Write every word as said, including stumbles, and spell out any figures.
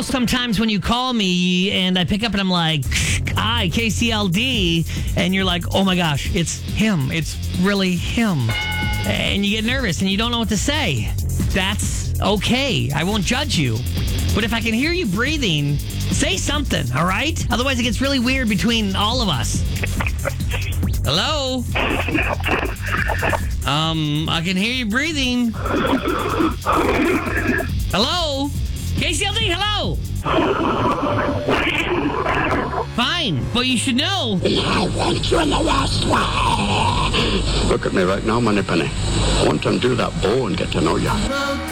know sometimes when you call me and I pick up and I'm like, hi, K C L D, and you're like, oh my gosh, it's him. It's really him. And you get nervous and you don't know what to say. That's okay. I won't judge you. But if I can hear you breathing, say something, all right? Otherwise it gets really weird between all of us. Hello? Um, I can hear you breathing. Hello? K C L D, hello? Fine, but you should know. I want you in the West. Look at me right now, Moneypenny. I want to undo that bow and get to know you.